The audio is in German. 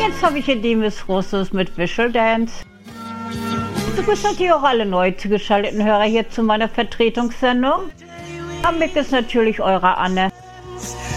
Jetzt habe ich hier Demis Russos mit Visual Dance. Ich begrüße natürlich auch alle neu zugeschalteten Hörer hier zu meiner Vertretungssendung. Am Mic ist natürlich eure Anne.